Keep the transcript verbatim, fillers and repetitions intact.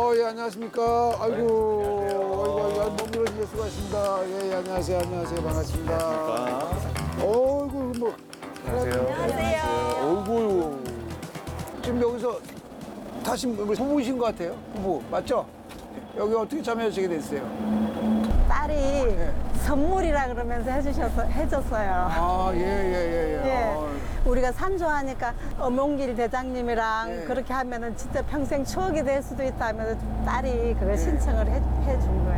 어, 예, 안녕하십니까. 아이고, 아이고, 아이고, 먼 길을 지내 수고하셨습니다. 예, 예, 안녕하세요, 안녕하세요, 반갑습니다. 어이구, 뭐. 안녕하세요. 안녕하세요. 어이구. 지금 여기서 다시 우리 부부이신 것 같아요. 부부, 맞죠? 여기 어떻게 참여하시게 됐어요? 딸이 예. 선물이라 그러면서 해주셔서 해줬어요. 아, 예, 예, 예, 예. 예. 어, 우리가 산조하니까 엄용길 대장님이랑 예. 그렇게 하면은 진짜 평생 추억이 될 수도 있다 하면서 딸이 그걸 예. 신청을 해, 해준